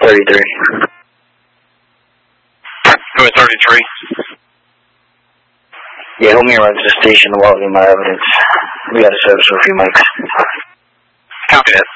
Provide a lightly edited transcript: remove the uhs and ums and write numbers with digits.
33. Go at 33. Yeah, help me arrive to the station to walk in my evidence. We got a service for a few mics. Copy that.